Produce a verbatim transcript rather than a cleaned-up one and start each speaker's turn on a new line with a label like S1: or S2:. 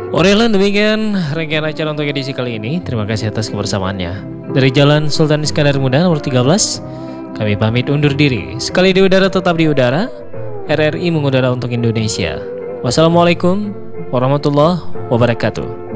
S1: Orelan demikian rangkaian acara untuk edisi kali ini. Terima kasih atas kebersamaannya. Dari Jalan Sultan Iskandar Muda nomor tiga belas, kami pamit undur diri. Sekali di udara tetap di udara. R R I mengudara untuk Indonesia. Wassalamualaikum warahmatullahi wabarakatuh.